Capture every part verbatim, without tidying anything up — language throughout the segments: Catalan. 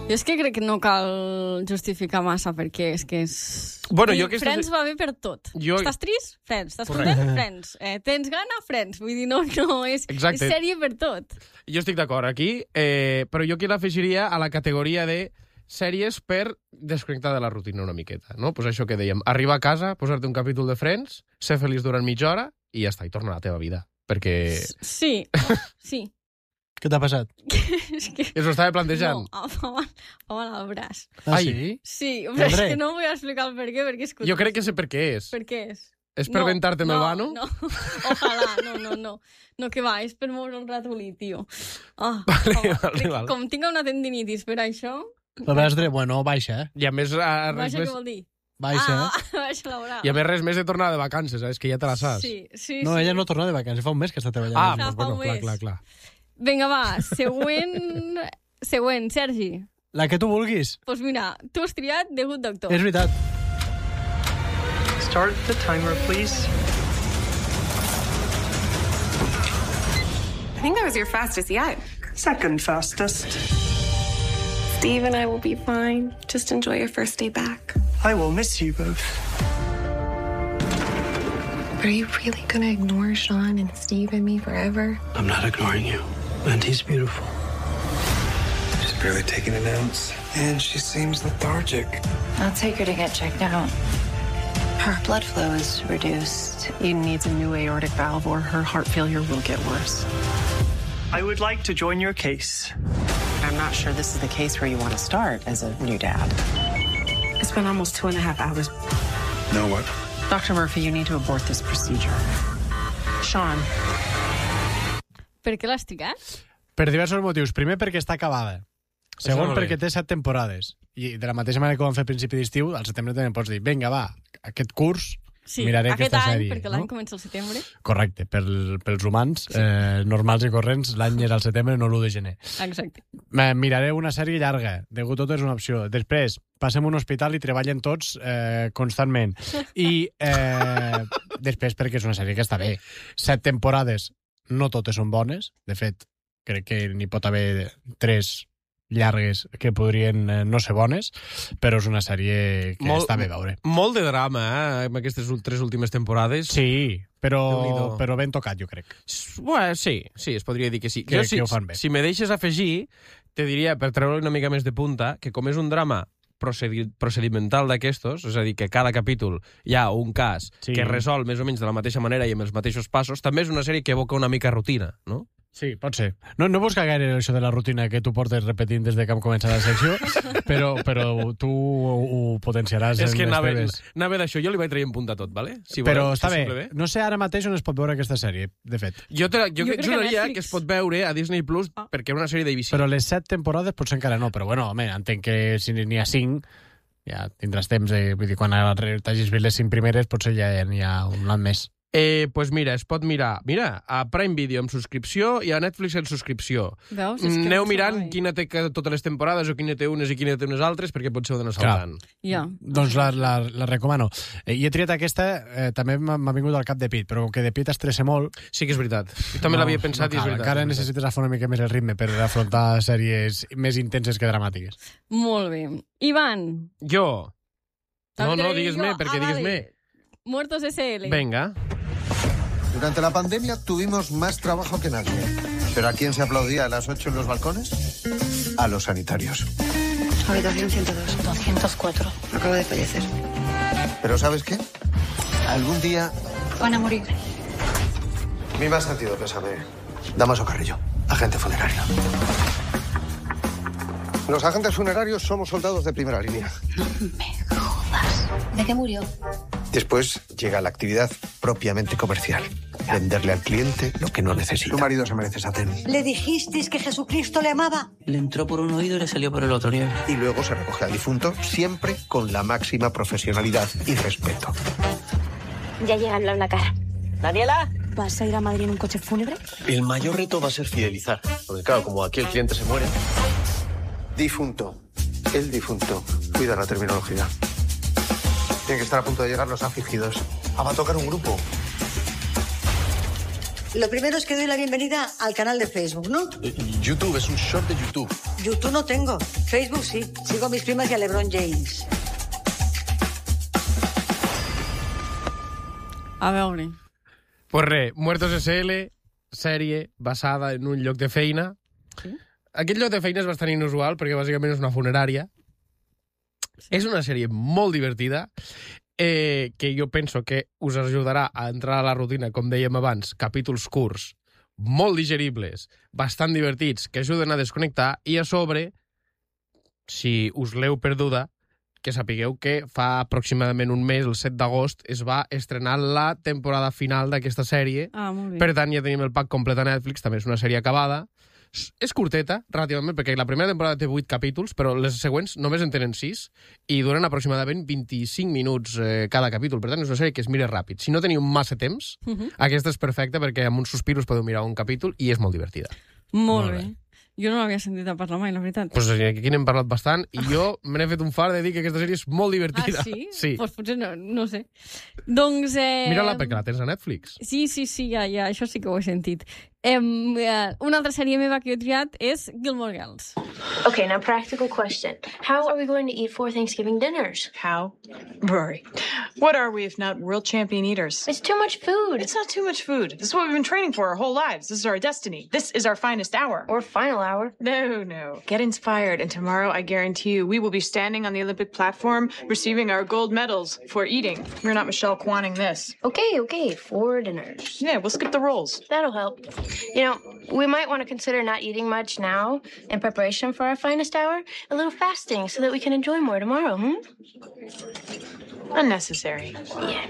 Jo és que crec que no cal justificar massa, perquè és que és... Bueno, jo que Friends estàs... va bé per tot. Jo... Estàs trist? Friends. Estàs content? Friends. Eh, tens gana? Friends. Vull dir, no, no, és, és sèrie per tot. Jo estic d'acord aquí, eh, però jo aquí l'afegiria a la categoria de sèries per desconnectar de la rutina una miqueta, no? Pues això que dèiem, arribar a casa, posar-te un capítol de Friends, ser feliç durant mitja hora i ja està, i torna a la teva vida. Perquè... Sí, sí. Què t'ha passat? És que... Us ho estava plantejant? No, fa mal, fa mal al braç. Ah, Ai. sí? Sí, però és que no vull explicar el per què, perquè és... Jo crec que sé per què és. Per què és? És per no, ventar-te-me no, el vano? No, ojalà, no, no, no. No, que va, és per moure un ratolí, tio. Oh, Vale, oh, vale, vale. Com tinc una tendinitis per això... El braç dret, bueno, baixa, eh? I a més... A, res Baixa, més... què vol dir? Baixa, ah, eh? Ah, baixa laboral. I a més res més de tornar de vacances, eh? És que ja te la saps. Sí, sí, No, sí. ella no torna de vacances, fa un mes que està treballant. Ah, Fa doncs bueno, un clar, mes. clar, clar. Vinga, va, següent... següent, Sergi. La que tu vulguis. Doncs pues mira, tu has triat The Good Doctor. És veritat. Start the timer, please. I think that was your fastest yet. Second fastest. Steve and I will be fine. Just enjoy your first day back. I will miss you both. Are you really gonna ignore Sean and Steve and me forever? I'm not ignoring you. And he's beautiful. She's barely taking an ounce, and she seems lethargic. I'll take her to get checked out. Her blood flow is reduced. Eden needs a new aortic valve or her heart failure will get worse. I would like to join your case. I'm not sure this is the case where you want to start as a new dad. It's been almost two and a half hours. Now what? Doctor Murphy, you need to abort this procedure. Sean. Per què l'has triat? Per diversos motius. Primer, perquè està acabada. Segon, molt bé. perquè té set temporades. I de la mateixa manera que ho vam fer a principi d'estiu, al setembre també pots dir, vinga, va, aquest curs Sí, miraré aquest aquesta any, sèrie. perquè l'any no? comença al setembre. Correcte, pel, pels humans eh, normals i corrents, l'any era al setembre, no l'u de gener. Exacte. Eh, miraré una sèrie llarga, de Good Doctor és una opció. Després, passem a un hospital i treballen tots eh, constantment. I eh, després, perquè és una sèrie que està bé. Set temporades, no totes són bones. De fet, crec que n'hi pot haver tres llargues que podrien eh, no ser bones, però és una sèrie que Molt- està bé veure. Molt de drama, eh, amb aquestes ul- tres últimes temporades. Sí, però, Déu-n'hi-do. però ben tocat, jo crec. S- Bueno, sí, sí, es podria dir que sí. Que- jo, que si, ho fan bé. si me deixes afegir, te diria, per treure una mica més de punta, que com és un drama procedi procedimental d'aquestos, és a dir, que cada capítol hi ha un cas Sí. que es resol més o menys de la mateixa manera i amb els mateixos passos, també és una sèrie que evoca una mica rutina, no? Sí, pot ser. No, no busca gaire això de la rutina que tu portes repetint des de que hem començat la secció, però, però tu ho, ho potenciaràs És en que les anava, teves. anava d'això, jo li vaig traient punta a tot, vale? Si Però voleu, està si bé. us sembla No sé ara mateix on es pot veure aquesta sèrie, de fet. Jo, te, la- jo, Jo jo crec que a juraria Netflix. que es pot veure a Disney Plus Ah. perquè era una sèrie d'A B C. Però les set temporades potser encara no, però bueno, home, entenc que si n'hi ha cinc ja tindràs temps de... Vull dir, quan t'hagis vist les cinc primeres potser ja n'hi ha un any més. Eh, pues mira, es pot mirar, mira, a Prime Video amb subscripció i a Netflix amb subscripció. Veus? És que Aneu no mirant sabia. quina té que- totes les temporades o quina té unes i quina té unes altres perquè potser ho d'anar saltant. Ja. Doncs la, la, la recomano. Eh, I he triat aquesta, eh, també m'ha m'ha vingut al cap de Pit, però com que de Pit estressa molt... Sí que és veritat. Jo també l'havia pensat i és cal, veritat. Encara és veritat. necessites aflorar una mica més el ritme per afrontar sèries més intenses que dramàtiques. Molt bé. Ivan. Jo. No, També no, dic digues-me, jo. perquè Ah, digues-me. vale. Muertos S L. Venga. Durante la pandemia tuvimos más trabajo que nadie. ¿Pero a quién se aplaudía a las ocho en los balcones? A los sanitarios. Habitación ciento dos. doscientos cuatro. Acabo de fallecer. ¿Pero sabes qué? Algún día... Van a morir. Mi más sentido pésame. Damaso Carrillo, agente funerario. Los agentes funerarios somos soldados de primera línea. Me jodas. ¿De qué murió? Después llega la actividad propiamente comercial. Venderle al cliente lo que no necesita. Tu marido se merece esa ten. ¿Le dijisteis que Jesucristo le amaba? Le entró por un oído y le salió por el otro. ¿Nieve? Y luego se recoge al difunto, siempre con la máxima profesionalidad y respeto. Ya llega el la cara. Daniela, ¿vas a ir a Madrid en un coche fúnebre? El mayor reto va a ser fidelizar. Porque claro, como aquí el cliente se muere... Difunto. El difunto. Cuida la terminología. Tienen que estar a punto de llegar los afligidos. Ah, va a tocar un grupo. Lo primero es que doy la bienvenida al canal de Facebook, ¿no? YouTube, es un short de YouTube. YouTube no tengo. Facebook sí. Sigo a mis primas y a LeBron James. A veure... Pues res, Muertos S L, sèrie basada en un lloc de feina. Sí? Aquest lloc de feina és bastant inusual perquè bàsicament és una funerària. Sí. És una sèrie molt divertida eh, que jo penso que us ajudarà a entrar a la rutina, com dèiem abans, capítols curts, molt digeribles, bastant divertits, que ajuden a desconnectar i a sobre, si us l'heu perduda, que sapigueu que fa aproximadament un mes, el set d'agost, es va estrenar la temporada final d'aquesta sèrie. Ah, molt bé. Per tant, ja tenim el pack complet a Netflix, també és una sèrie acabada. És curteta, relativament, perquè la primera temporada té vuit capítols, però les següents només en tenen sis i duren aproximadament vint-i-cinc minuts eh, cada capítol. Per tant, és una sèrie que es mira ràpid. Si no teniu massa temps, uh-huh. aquesta és perfecta perquè amb uns sospiros podeu mirar un capítol i és molt divertida. Molt, molt bé. bé. Jo no l'havia sentit a parlar mai, la veritat. Pues aquí n'hem parlat bastant i jo me n'he fet un far de dir que aquesta sèrie és molt divertida. Ah, sí? Sí. Pues potser no, no sé. Doncs... Eh... Mira-la perquè la tens a Netflix. Sí, sí, sí, ja, ja, això sí que ho he sentit. Eh, una altra sèrie meva que he triat és Gilmore Girls. Okay, now practical question. How are we going to eat for Thanksgiving dinners? How? Rory, what are we if not world champion eaters? It's too much food. It's not too much food. This is what we've been training for our whole lives. This is our destiny. This is our finest hour. Or final hour. No, no. Get inspired, and tomorrow I guarantee you we will be standing on the Olympic platform receiving our gold medals for eating. We're not Michelle Kwanning this. Okay, okay, four dinners. Yeah, we'll skip the rolls. That'll help. You know, we might want to consider not eating much now in preparation for our finest hour. A little fasting so that we can enjoy more tomorrow, hmm? Unnecessary. Yeah.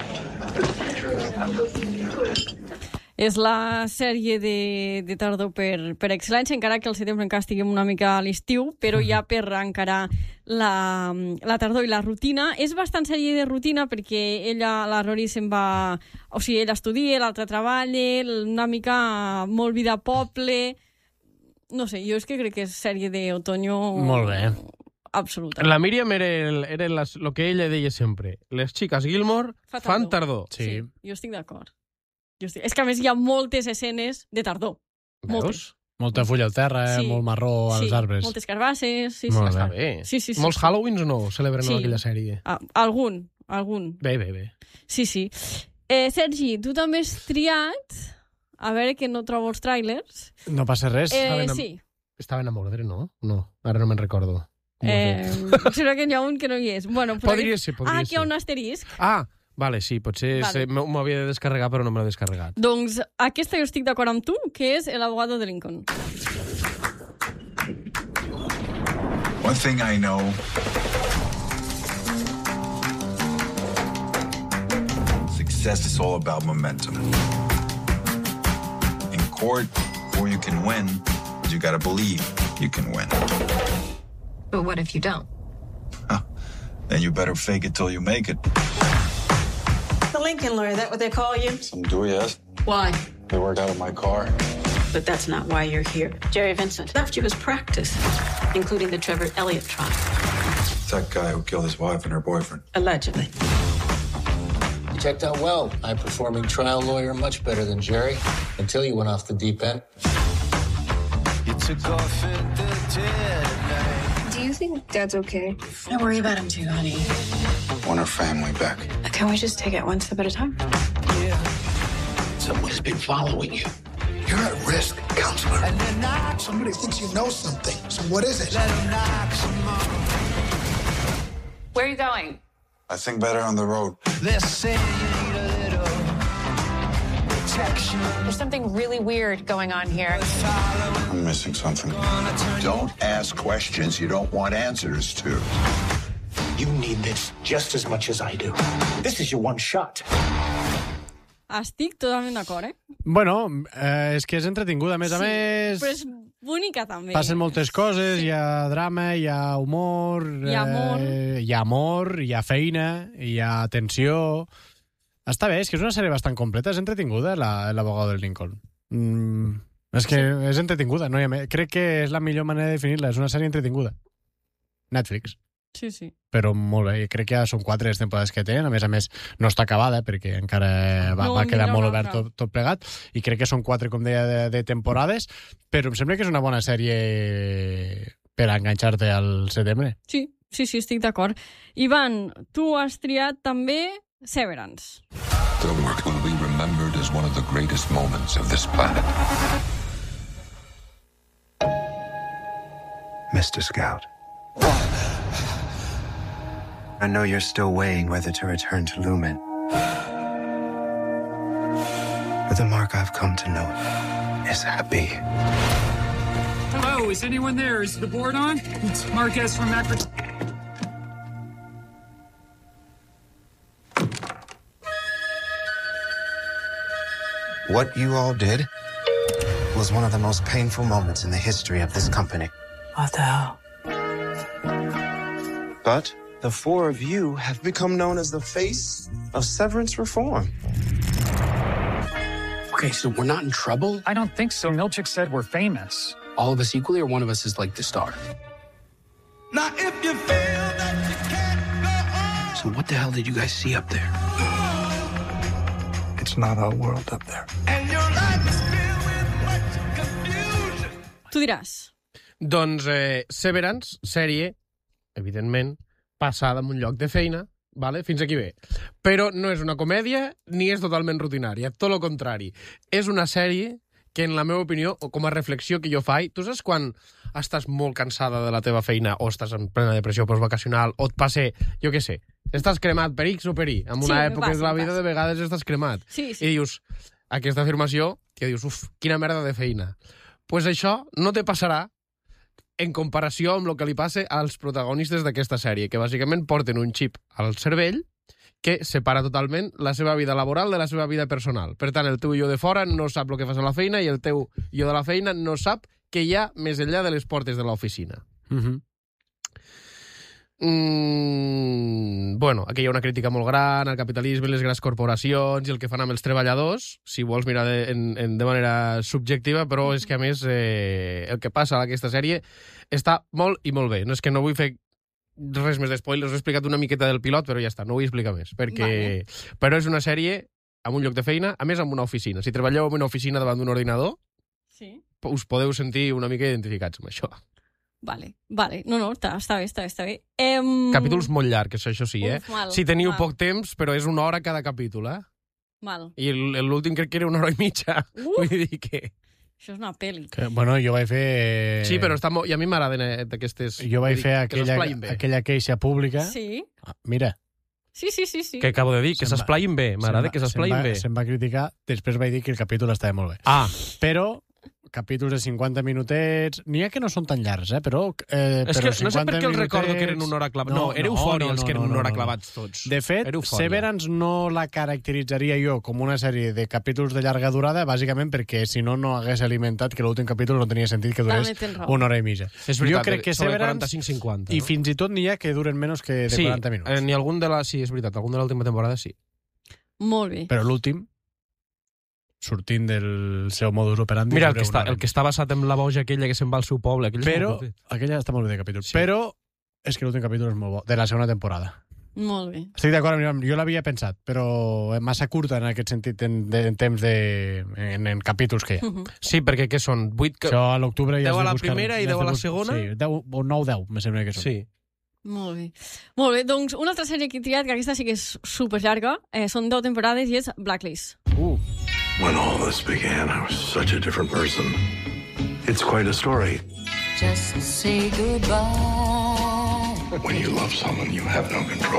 És la sèrie de, de tardor per, per excel·lència, encara que el setembre encara estiguem una mica a l'estiu, però ja per encarar la, la tardor i la rutina. És bastant sèrie de rutina perquè ella, la Rory se'n va... O sigui, ella estudia, l'altra treballa, una mica molt vida a poble... No sé, jo és que crec que és sèrie d'otoño... Molt bé. Absoluta. La Míriam era, el, era las, lo que ella deia sempre. Les xiques Gilmore Fa tardor. fan tardor. Sí. sí, jo estic d'acord. Estic... És que a més hi ha moltes escenes de tardor. Veus? Moltes. Molta fulla al terra, eh? Sí. molt marró als sí. arbres. Moltes carbasses. Sí, Molt sí. Està bé. Sí, sí, sí, Molts sí. Halloweens no celebren sí. aquella sèrie. Ah, algun, algun. Bé, bé, bé. Sí, sí. Eh, Sergi, tu també has triat... A veure que no trobo els tràilers. No passa res. Eh, Estaven sí. Estava en Mordre, no? No, ara no me'n recordo. No eh, sembla que n'hi ha un que no hi és. Bueno, podria ser, podria ah, ser. aquí hi ha un asterisc. Ah, vale, sí, potser vale. m'ho havia de descarregar, però no me l'he descarregat. Doncs aquesta jo estic d'acord amb tu, que és El abogado de Lincoln. One thing I know. Success is all about momentum. In court, before you can win, you gotta believe you can win. But what if you don't? Huh. Then you better fake it till you make it. The Lincoln lawyer, that what they call you? Some do, yes. Why? They work out of my car. But that's not why you're here. Jerry Vincent left you his practice, including the Trevor Elliott trial. It's that guy who killed his wife and her boyfriend. Allegedly. You checked out well. High-performing trial lawyer, much better than Jerry, until you went off the deep end. You took off in the dead night. Do you think Dad's okay? I worry about him too, honey. Want her family back. Can we just take it one step at a time? Yeah. Someone's been following you. You're at risk, counselor. And then knock. Somebody thinks you know something. So what is it? Let him knock some more. Where are you going? I think better on the road. They're saying you need a little protection. There's something really weird going on here. I'm missing something. Don't ask questions you don't want answers to. You need this just as much as I do. This is your one shot. Estic totalment d'acord, eh? Bueno, eh, és que és entretinguda, a més sí, a més... però és bonica, també. Passen moltes coses, sí. Hi ha drama, hi ha humor... Hi ha amor. Eh, hi ha amor, hi ha feina, hi ha tensió... Està bé, és que és una sèrie bastant completa, és entretinguda, la, l'abogado del Lincoln. Mm, és que sí. És entretinguda, no hi ha més. Crec que és la millor manera de definir-la, és una sèrie entretinguda. Netflix. Sí, sí. Però molt bé, crec que ja són quatre les temporades que tenen, a més a més no està acabada perquè encara va, No, va quedar mira, molt una obert altra. tot, tot plegat, i crec que són quatre, com deia, de, de temporades, però em sembla que és una bona sèrie per a enganxar-te al setembre. Sí, sí, sí, estic d'acord. Ivan, tu has triat també Severance. Their work will be remembered as one of the greatest moments of this planet. Mister Scout. I know you're still weighing whether to return to Lumen. But the mark I've come to know is happy. Hello, is anyone there? Is the board on? It's Marquez from Macro... What you all did was one of the most painful moments in the history of this company. What the hell? But the four of you have become known as the face of severance reform. Okay, so we're not in trouble? I don't think so. Milchick said we're famous. All of us equally, or one of us is like the star? Now, if you feel that you can't go on. So what the hell did you guys see up there? It's not our world up there. And your life is filled with much confusion. Tu diràs. Doncs eh, Severance, sèrie, evidentment, passada en un lloc de feina, vale? Fins aquí bé. Però no és una comèdia ni és totalment rutinària, tot el contrari. És una sèrie que, en la meva opinió, o com a reflexió que jo faig, tu saps quan estàs molt cansada de la teva feina o estàs en plena depressió postvacacional o et passa, jo què sé, estàs cremat per X o per Y. En una Sí, època passa, de la vida passa. de vegades estàs cremat. Sí, sí. I dius, aquesta afirmació, que dius, uf, quina merda de feina. Pues això no te passarà en comparació amb el que li passa als protagonistes d'aquesta sèrie, que bàsicament porten un xip al cervell que separa totalment la seva vida laboral de la seva vida personal. Per tant, el teu jo de fora no sap el que fas a la feina i el teu jo de la feina no sap què hi ha més enllà de les portes de l'oficina. Uh-huh. Mm, bueno, aquí hi ha una crítica molt gran al capitalisme, les grans corporacions i el que fan amb els treballadors, si vols mirar de, en, en, de manera subjectiva, però és que, a més, eh, el que passa a aquesta sèrie està molt i molt bé. No és que no vull fer res més d'espoilers, us he explicat una miqueta del pilot, però ja està, no vull explicar més, perquè... Vale. Però és una sèrie amb un lloc de feina, a més amb una oficina. Si treballeu en una oficina davant d'un ordinador, sí. us podeu sentir una mica identificats amb això. Vale, vale. No, no, està, està bé, està bé, està bé. Em... Capítols molt llargs, això sí, eh? Uf, mal, si teniu mal. poc temps, però és una hora cada capítol, eh? Mal. I l'últim crec que era una hora i mitja. Uh! Vull dir que... Això és una pel·li. Que, bueno, jo vaig fer... Sí, però està molt... I a mi m'agraden eh, d'aquestes... Jo vaig fer que aquella, s'esplaïn bé. aquella queixa pública. Sí. Ah, mira. Sí, sí, sí, sí. Que acabo de dir, que Se'n va- s'esplaïn bé. M'agrada que s'esplaïn se'm va- bé. Se'm va criticar, després vaig dir que el capítol estava molt bé. Ah. Però capítols de cinquanta minutets... N'hi ha que no són tan llargs, eh? Però, eh, És però que no sé per què els recordo que eren una hora clavats. No, era eufòria els que eren una hora clavats tots. De fet, Era eufòria. Severance no la caracteritzaria jo com una sèrie de capítols de llarga durada, bàsicament perquè si no, no hagués alimentat que l'últim capítol no tenia sentit que durés També tens raó. una hora i mitja. És veritat, jo crec que sobre Severance... quaranta-cinc cinquanta. I No? fins i tot n'hi ha que duren menys que de Sí, quaranta minuts. eh, ni algun de la... Sí, és veritat, algun de l'última temporada sí. Molt bé. Però l'últim, sortint del seu modus operandi... Mira, el dura que, està, una hora el que està basat en la boja aquella que se'n va al seu poble. Aquell és Però, molt curtet. aquella està molt bé de capítol. Sí. Però és que l'últim capítol és molt bo, de la segona temporada. Molt bé. Estic d'acord, amb- jo l'havia pensat, però és massa curta en aquest sentit, en, de, en temps de... En, en capítols que hi ha. Mhm. Sí, perquè què són? vuit... Que... Això a l'octubre ja deu has a de la buscar... primera i ja has deu a de la bus- segona? Sí, deu, o nou deu, me sembla que són. Sí. Molt bé. Molt bé, doncs una altra sèrie que he triat, que aquesta sí que és super llarga, eh, són deu temporades i és Blacklist. Uh. When all this began, I was such a different person. It's quite a story. Just say goodbye. When you love someone, you have no control.